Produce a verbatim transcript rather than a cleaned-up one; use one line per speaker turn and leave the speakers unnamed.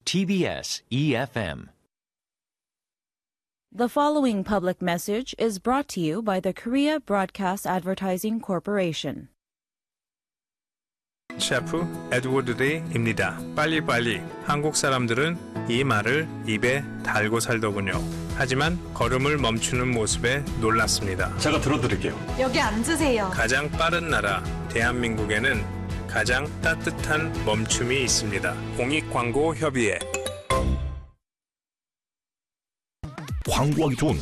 티비에스 이에프엠.
The following public message is brought to you by the Korea Broadcast Advertising Corporation.
셰프 에드워드 데이입니다. 빨리빨리. 한국 사람들은 이 말을 입에 달고 살더군요. 하지만 걸음을 멈추는 모습에 놀랐습니다.
제가 들어드릴게요.
여기 앉으세요.
가장 빠른 나라 대한민국에는 가장 따뜻한 멈춤이 있습니다. 공익광고협의회.
광고하기 좋은